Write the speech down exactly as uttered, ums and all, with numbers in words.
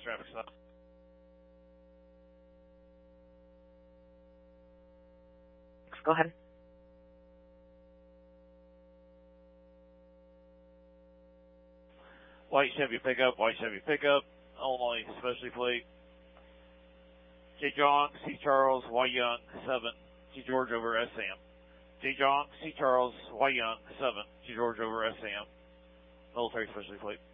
traffic stop. Go ahead. White Chevy pickup, white Chevy pickup, Illinois specialty plate. J. John, C. Charles, Y. Young, seven, G. George over S. Sam. J. John, C. Charles, Y. Young, seven, G. George over S. Sam. Military specialty plate.